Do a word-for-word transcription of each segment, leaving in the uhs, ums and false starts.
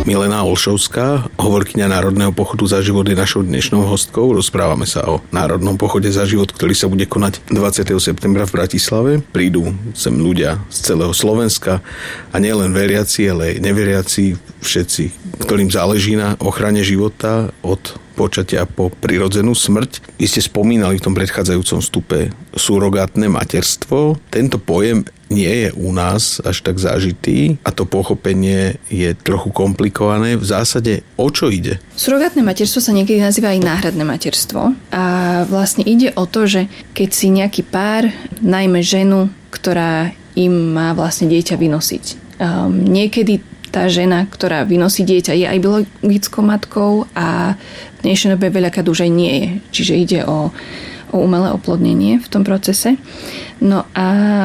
Milena Olšovská, hovorkyňa Národného pochodu za život, je našou dnešnou hostkou. Rozprávame sa o Národnom pochode za život, ktorý sa bude konať dvadsiateho septembra v Bratislave. Prídu sem ľudia z celého Slovenska a nielen veriaci, ale aj neveriaci, všetci, ktorým záleží na ochrane života od počatia po prirodzenú smrť. Vy ste spomínali v tom predchádzajúcom vstupe surogátne materstvo. Tento pojem nie je u nás až tak zažitý a to pochopenie je trochu komplikované. V zásade o čo ide? Surogátne materstvo sa niekedy nazýva aj náhradné materstvo a vlastne ide o to, že keď si nejaký pár najmä ženu, ktorá im má vlastne dieťa vynosiť. Um, niekedy tá žena, ktorá vynosí dieťa, je aj biologickou matkou a v dnešnej dobe veľakrát už aj nie je. Čiže ide o, o umelé oplodnenie v tom procese. No a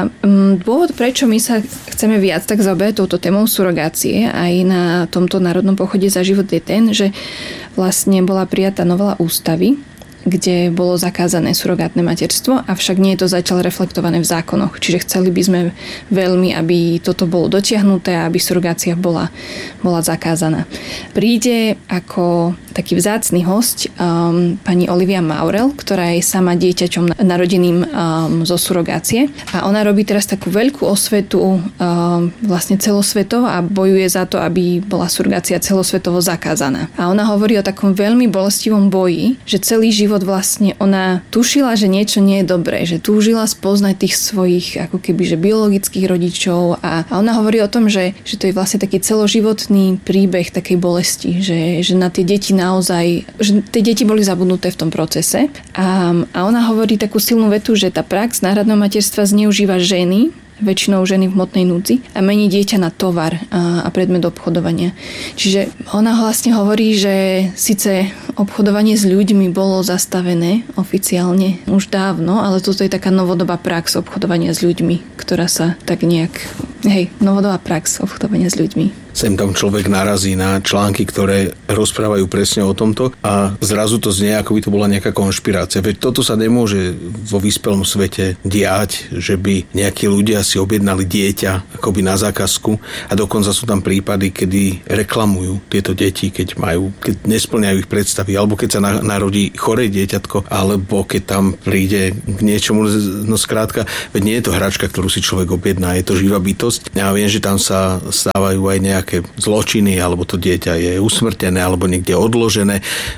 dôvod, prečo my sa chceme viac tak zaoberať touto témou surogácie aj na tomto Národnom pochode za život je ten, že vlastne bola prijatá novela ústavy, kde bolo zakázané surogátne materstvo, avšak nie je to zatiaľ reflektované v zákonoch. Čiže chceli by sme veľmi, aby toto bolo dotiahnuté a aby surogácia bola, bola zakázaná. Príde ako taký vzácny hosť um, pani Olivia Maurel, ktorá je sama dieťaťom narodeným um, zo surogácie. A ona robí teraz takú veľkú osvetu um, vlastne celosvetovo a bojuje za to, aby bola surogácia celosvetovo zakázaná. A ona hovorí o takom veľmi bolestivom boji, že celý život vlastne ona tušila, že niečo nie je dobré, že túžila spoznať tých svojich ako keby, že biologických rodičov a, a ona hovorí o tom, že, že to je vlastne taký celoživotný príbeh takej bolesti, že, že na tie deti naozaj, že tie deti boli zabudnuté v tom procese a, a ona hovorí takú silnú vetu, že tá prax náhradného materstva zneužíva ženy, väčšinou ženy v hmotnej núdzi a mení dieťa na tovar a, a predmet obchodovania. Čiže ona vlastne hovorí, že síce obchodovanie s ľuďmi bolo zastavené oficiálne už dávno, ale toto je taká novodobá prax obchodovania s ľuďmi, ktorá sa tak nejak... Hej, novodobá prax obchodovania s ľuďmi. Sem tam človek narazí na články, ktoré rozprávajú presne o tomto a zrazu to znie, ako by to bola nejaká konšpirácia. Veď toto sa nemôže vo vyspelom svete diať, že by nejakí ľudia si objednali dieťa akoby na zákazku a dokonca sú tam prípady, kedy reklamujú tieto deti, keď majú, keď nesplňajú ich predstavy, alebo keď sa narodí choré dieťatko, alebo keď tam príde k niečomu, no skrátka, veď nie je to hračka, ktorú si človek objedná, je to živá bytosť. Ja viem, že tam sa stávajú aj nejaké zločiny, alebo to dieťa je usmrtené, alebo niekde odložené.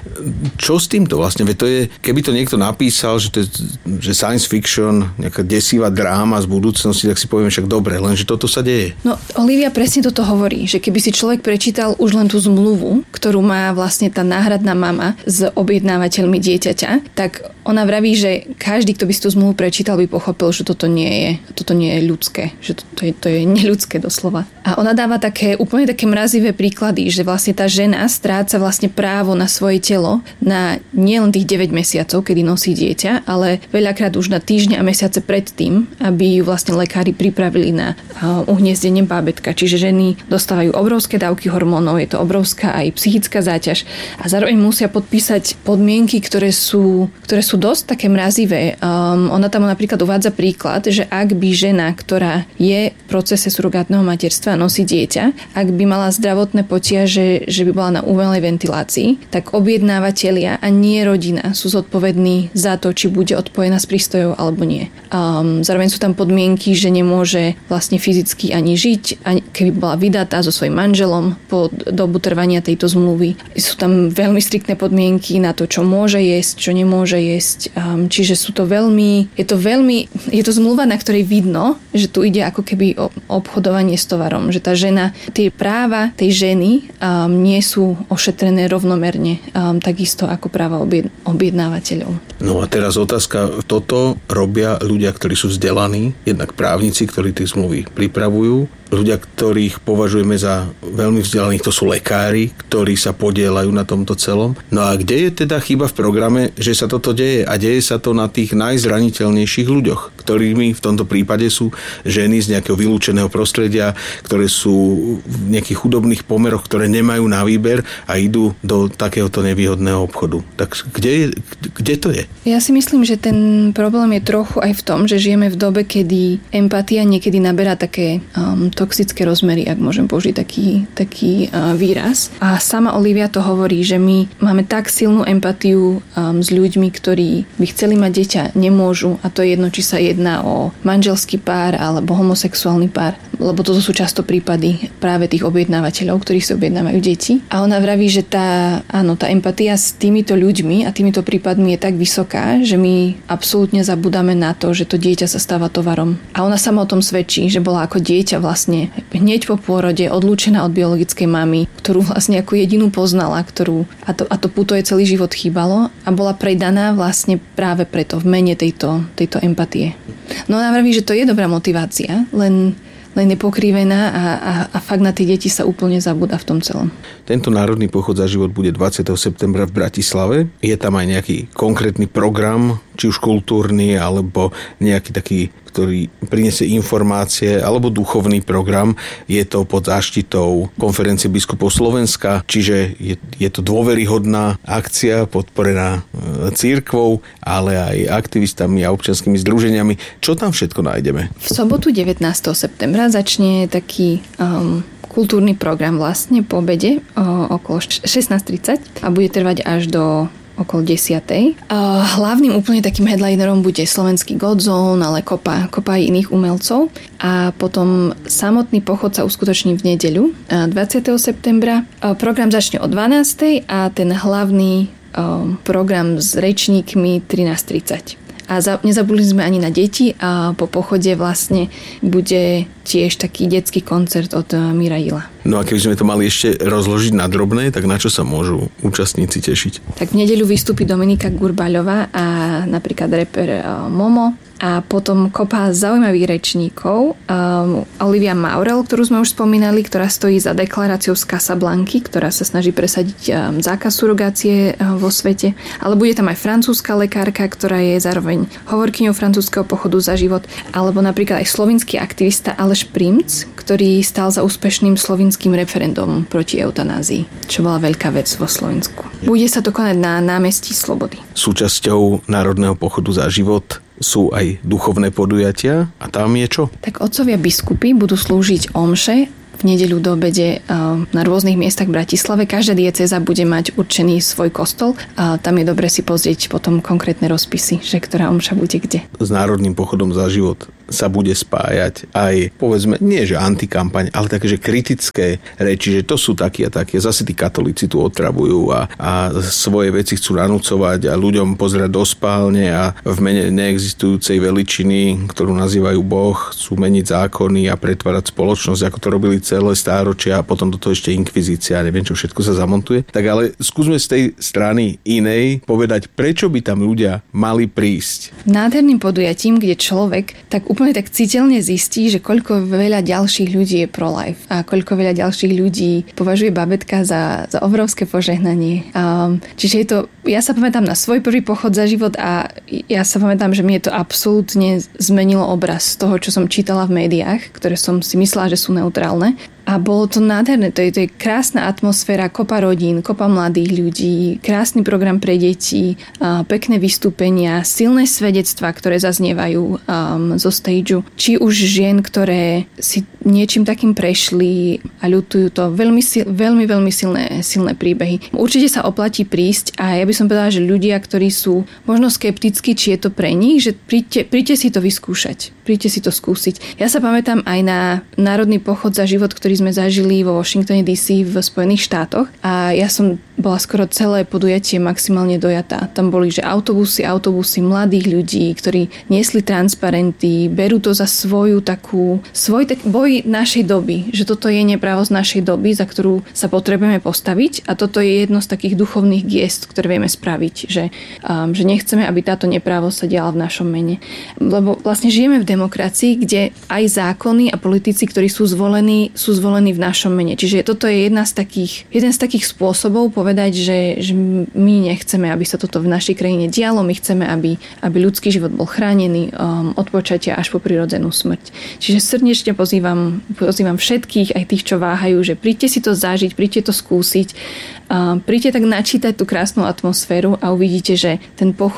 Čo s týmto vlastne? Veď to je, keby to niekto napísal, že to je že science fiction, nejaká desivá dráma z budúcnosti, tak si povieme však dobre, lenže toto sa deje. No, Olivia presne toto hovorí, že keby si človek prečítal už len tú zmluvu, ktorú má vlastne tá náhradná mama s objednávateľmi dieťaťa, tak ona vraví, že každý, kto by si tú zmluvu prečítal, by pochopil, že toto nie je, toto nie je ľudské, že to, to, je, to je neľudské doslova. A ona dáva také úplne také mrazivé príklady, že vlastne tá žena stráca vlastne právo na svoje telo na nielen tých deväť mesiacov, kedy nosí dieťa, ale veľakrát už na týždne a mesiace predtým, aby ju vlastne lekári pripravili na uhniezdenie bábätka. Čiže ženy dostávajú obrovské dávky hormónov, je to obrovská aj psychická záťaž a zároveň musia podpísať podmienky, ktoré sú, ktoré sú dosť také mrazivé. Um, ona tam napríklad uvádza príklad, že ak by žena, ktorá je v procese surogátneho materstva, nosí dieťa, ak by mala zdravotné potiaže, že by bola na umelej ventilácii, tak objednávateľia a nie rodina sú zodpovední za to, či bude odpojená z prístrojov alebo nie. Um, zároveň sú tam podmienky, že nemôže vlastne fyzicky ani žiť, ani keby bola vydatá so svojím manželom po dobu trvania tejto zmluvy. Sú tam veľmi striktné podmienky na to, čo môže jesť, čo nemôže jesť. Um, čiže sú to veľmi, je to veľmi, je to zmluva, na ktorej vidno, že tu ide ako keby o obchodovanie s tovarom, že tá žena, tie práva tej ženy um, nie sú ošetrené rovnomerne, um, takisto ako práva objed, objednávateľov. No a teraz otázka, toto robia ľudia, ktorí sú vzdelaní, jednak právnici, ktorí tie zmluvy pripravujú, ľudia, ktorých považujeme za veľmi vzdelaných, to sú lekári, ktorí sa podieľajú na tomto celom. No a kde je teda chyba v programe, že sa toto deje? A deje sa to na tých najzraniteľnejších ľuďoch, ktorými v tomto prípade sú ženy z nejakého vylúčeného prostredia, ktoré sú v nejakých chudobných pomeroch, ktoré nemajú na výber a idú do takéhoto nevýhodného obchodu. Tak kde, je, kde to je? Ja si myslím, že ten problém je trochu aj v tom, že žijeme v dobe, kedy empatia niekedy naberá také um, toxické rozmery, ak môžem použiť taký, taký uh, výraz. A sama Olivia to hovorí, že my máme tak silnú empatiu um, s ľuďmi, ktorí by chceli mať dieťa, nemôžu, a to je jedno, či sa jedná o manželský pár alebo homosexuálny pár, lebo toto sú často prípady práve tých objednávateľov, ktorí si objednávajú deti. A ona vraví, že tá, áno, tá empatia s týmito ľuďmi a týmito prípadmi je tak vysoká, že my absolútne zabudáme na to, že to dieťa sa stáva tovarom. A ona sama o tom svedčí, že bola ako dieťa vlastne hneď po pôrode odlúčená od biologickej mamy, ktorú vlastne ako jedinú poznala, ktorú, a to, a to puto jej celý život chýbalo, a bola predaná vlastne práve preto, v mene tejto, tejto empatie. No ona vraví, že to je dobrá motivácia, len len je pokrivená a, a, a fakt na tie deti sa úplne zabúda v tom celom. Tento národný pochod za život bude dvadsiateho septembra v Bratislave. Je tam aj nejaký konkrétny program, či už kultúrny, alebo nejaký taký, ktorý prinesie informácie, alebo duchovný program. Je to pod záštitou Konferencie biskupov Slovenska, čiže je, je to dôveryhodná akcia podporená cirkvou, ale aj aktivistami a občianskymi združeniami. Čo tam všetko nájdeme? V sobotu devätnásteho septembra začne taký um, kultúrny program vlastne po obede o, okolo šestnásť tridsať a bude trvať až do okolo desiatej. Uh, hlavným úplne takým headlinerom bude slovenský Godzone, ale kopa, kopa aj iných umelcov. A potom samotný pochod sa uskutoční v nedeľu uh, dvadsiateho septembra. Uh, program začne o dvanástej a ten hlavný uh, program s rečníkmi trinásť tridsať. A za, nezabudli sme ani na deti a po pochode vlastne bude tiež taký detský koncert od Míra Jila. No a keby sme to mali ešte rozložiť na drobné, tak na čo sa môžu účastníci tešiť? Tak v nedeľu vystúpi Dominika Gurbaľová a napríklad reper Momo. A potom kopa zaujímavých rečníkov. Um, Olivia Maurel, ktorú sme už spomínali, ktorá stojí za deklaráciou z Casablanky, ktorá sa snaží presadiť um, zákaz surogácie um, vo svete. Ale bude tam aj francúzska lekárka, ktorá je zároveň hovorkyňou francúzskeho pochodu za život. Alebo napríklad aj slovinský aktivista Aleš Primc, ktorý stál za úspešným slovinským referendum proti eutanázii, čo bola veľká vec vo Slovensku. Bude sa to konať na námestí Slobody. Súčasťou Národného pochodu za život sú aj duchovné podujatia a tam je čo? Tak otcovia biskupy budú slúžiť omše v nedeľu do obede na rôznych miestach v Bratislave. Každá diecéza bude mať určený svoj kostol a tam je dobre si pozrieť potom konkrétne rozpisy, že ktorá omša bude kde. S Národným pochodom za život sa bude spájať aj, povedzme, nie že antikampaň, ale také, že kritické reči, že to sú takí a takí. Zase tí katolíci tu otravujú a, a svoje veci chcú nanúcovať a ľuďom pozerať do spálne a v mene neexistujúcej veličiny, ktorú nazývajú Boh, chcú meniť zákony a pretvárať spoločnosť, ako to robili celé stáročia a potom do toho ešte inkvizícia, neviem čo všetko sa zamontuje. Tak ale skúsme z tej strany inej povedať, prečo by tam ľudia mali prísť. Nádherným podujatím, kde človek tak úplne tak citeľne zistí, že koľko veľa ďalších ľudí je pro-life a koľko veľa ďalších ľudí považuje babetka za, za obrovské požehnanie. Um, čiže je to, ja sa pamätám na svoj prvý pochod za život a ja sa pamätám, že mi je to absolútne zmenilo obraz toho, čo som čítala v médiách, ktoré som si myslela, že sú neutrálne. A bolo to nádherné, to je, to je krásna atmosféra, kopa rodín, kopa mladých ľudí, krásny program pre deti, pekné vystúpenia, silné svedectvá, ktoré zaznievajú um, zo stageu. Či už žien, ktoré si niečím takým prešli a ľutujú to. Veľmi, veľmi, veľmi silné, silné príbehy. Určite sa oplatí prísť a ja by som povedala, že ľudia, ktorí sú možno skeptickí, či je to pre nich, že príďte, príďte si to vyskúšať. Príďte si to skúsiť. Ja sa pamätám aj na Národný pochod za život, ktorý sme zažili vo Washingtone dé cé v Spojených štátoch a ja som bola skoro celé podujatie maximálne dojatá. Tam boli, že autobusy, autobusy mladých ľudí, ktorí niesli transparenty, berú to za svoju takú, svoj tak boj našej doby, že toto je nepravosť našej doby, za ktorú sa potrebujeme postaviť a toto je jedno z takých duchovných giest, ktoré vieme spraviť, že, um, že nechceme, aby táto nepravosť sa diala v našom mene. Lebo vlastne žijeme v demokracii, kde aj zákony a politici, ktorí sú zvolení, sú zvolení v našom mene. Čiže toto je jedna z takých, jeden z takých spôsobov povedať, že, že my nechceme, aby sa toto v našej krajine dialo, my chceme, aby, aby ľudský život bol chránený um, od počatia až po prirodzenú smrť. Čiže srdečne pozývam, pozývam všetkých, aj tých, čo váhajú, že príďte si to zažiť, príďte to skúsiť, um, príďte tak načítať tú krásnu atmosféru a uvidíte, že ten pochod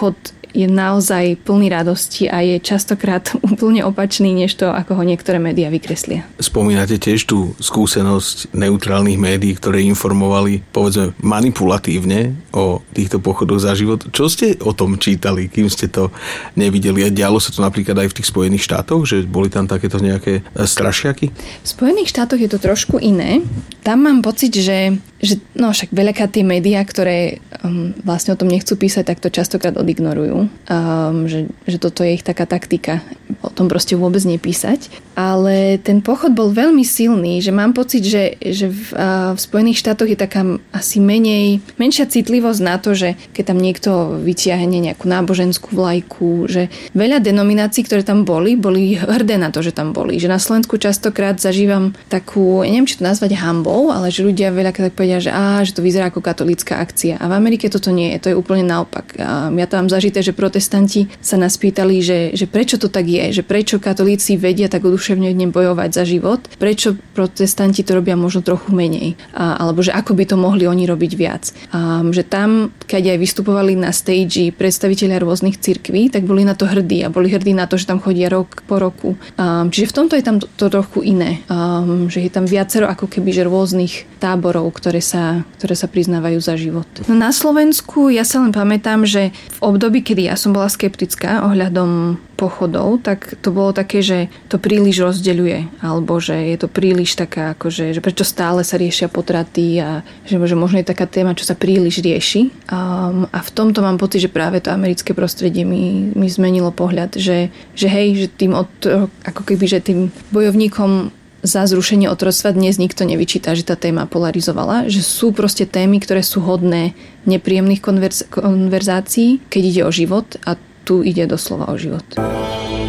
je naozaj plný radosti a je častokrát úplne opačný, než to, ako ho niektoré médiá vykreslia. Spomínate tiež tú skúsenosť neutrálnych médií, ktoré informovali, povedzme, manipulatívne o týchto pochodoch za život. Čo ste o tom čítali, kým ste to nevideli? A dialo sa to napríklad aj v tých Spojených štátoch, že boli tam takéto nejaké strašiaky? V Spojených štátoch je to trošku iné. Tam mám pocit, že, že no však veľakrát tie médiá, ktoré um, vlastne o tom nechcú písať, tak to častokrát odignorujú. Um, že, že toto je ich taká taktika. O tom proste vôbec nepísať. Ale ten pochod bol veľmi silný, že mám pocit, že, že v, uh, v Spojených štátoch je taká asi menej, menšia citlivosť na to, že keď tam niekto vytiahne nejakú náboženskú vlajku, že veľa denominácií, ktoré tam boli, boli hrdé na to, že tam boli. Že na Slovensku častokrát zažívam takú, ja neviem, či to nazvať hanbou, ale že ľudia veľakrát tak povedia, že, á, že to vyzerá ako katolícka akcia. A v Amerike toto nie je, to je úplne naopak. A ja tam zažité, že protestanti sa nás pýtali, že, že prečo to tak je, že prečo katolíci vedia tak oduševne bojovať za život, prečo protestanti to robia možno trochu menej. A, alebo že ako by to mohli oni robiť viac. A, že tam, keď aj vystupovali na stage predstavitelia rôznych cirkví, tak boli na to hrdí a boli hrdí na to, že tam chodia rok po roku. A, čiže v tomto je tam to, to trochu iné. A, že je tam viacero ako keby že rôznych táborov, ktoré sa, ktoré sa priznávajú za život. No na Slovensku ja sa len pamätám, že v období, kedy ja som bola skeptická ohľadom pochodov, tak to bolo také, že to príliš rozdeľuje, alebo že je to príliš taká, akože, že prečo stále sa riešia potraty a že, že možno je taká téma, čo sa príliš rieši. Um, a v tomto mám pocit, že práve to americké prostredie mi, mi zmenilo pohľad, že, že hej, že tým od, ako keby, že tým bojovníkom za zrušenie otroctva dnes nikto nevyčíta, že tá téma polarizovala, že sú proste témy, ktoré sú hodné nepríjemných konverz- konverzácií, keď ide o život, a tu ide doslova o život.